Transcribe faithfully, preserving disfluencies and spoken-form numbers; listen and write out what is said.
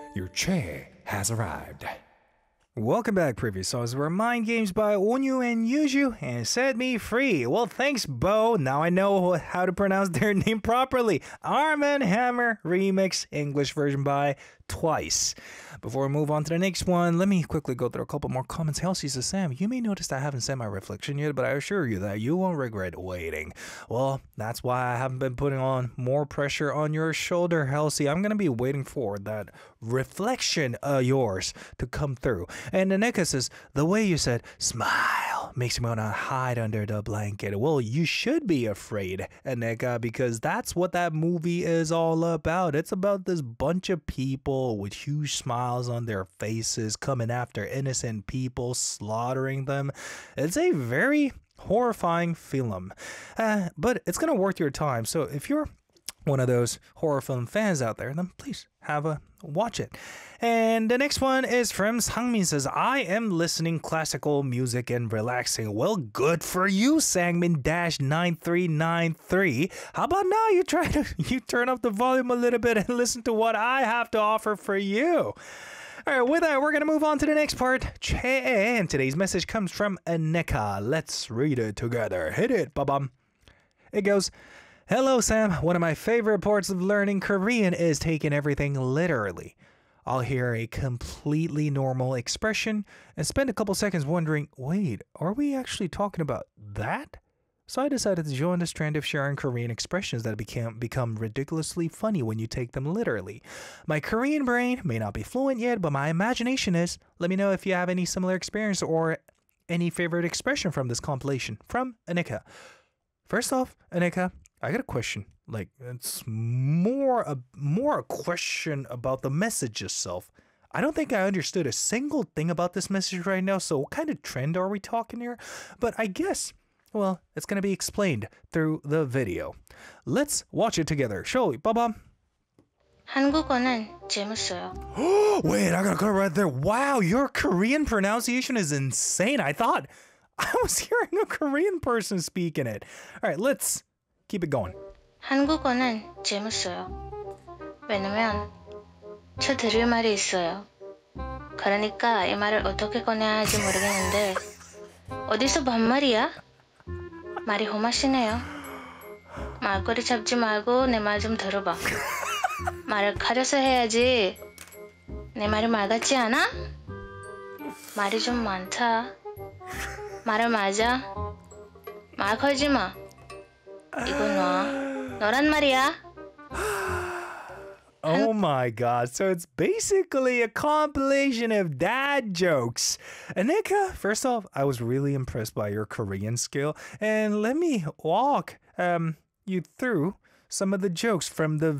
Your chair has arrived. Welcome back, previous songs were Mind Games by Onyu and Yuju and Set Me Free. Well, thanks, Bo. Now I know how to pronounce their name properly. Arm and Hammer Remix, English version by Twice. Before we move on to the next one, let me quickly go through a couple more comments. Halsey says, Sam, you may notice I haven't sent my reflection yet, but I assure you that you won't regret waiting. Well, that's why I haven't been putting on more pressure on your shoulder, Halsey. I'm going to be waiting for that reflection of yours to come through. And Aneka says, the way you said, smile, makes me want to hide under the blanket. Well, you should be afraid, Aneka, because that's what that movie is all about. It's about this bunch of people with huge smiles on their faces coming after innocent people, slaughtering them. It's a very horrifying film, uh, but it's going to worth your time. So if you're one of those horror film fans out there, then please have a watch it. And the next one is from Sangmin says, I am listening classical music and relaxing. Well, good for you, Sangmin nine three nine three. How about now you try to you turn up the volume a little bit and listen to what I have to offer for you. All right, with that, we're going to move on to the next part. Che, and today's message comes from Aneka. Let's read it together. Hit it, babam. It goes, hello, Sam. One of my favorite parts of learning Korean is taking everything literally. I'll hear a completely normal expression and spend a couple seconds wondering, wait, are we actually talking about that? So I decided to join this trend of sharing Korean expressions that became, become ridiculously funny when you take them literally. My Korean brain may not be fluent yet, but my imagination is. Let me know if you have any similar experience or any favorite expression from this compilation. From Aneka. First off, Aneka, I got a question. Like, it's more a more a question about the message itself. I don't think I understood a single thing about this message right now, so what kind of trend are we talking here? But I guess, well, it's going to be explained through the video. Let's watch it together, shall we? Baba. 한국어는 재밌어요. Wait, I gotta go right there. Wow, your Korean pronunciation is insane. I thought I was hearing a Korean person speaking it. All right, let's keep it going. 한국어는 재밌어요. 왜냐면 저 드릴 말이 있어요. 그러니까 이 말을 어떻게 꺼내야 할지 모르겠는데 어디서 반말이야? 말이 험하시네요. 말꼬리 잡지 말고 내 말 좀 들어봐. 말을 가려서 해야지. 내 말이 말 같지 않아? 말이 좀 많다. 말을 맞아. 말 걸지 마. 이거 놔. 너란 말이야. Oh my god, so it's basically a compilation of dad jokes. Aneka, first off, I was really impressed by your Korean skill, and let me walk um you through some of the jokes from the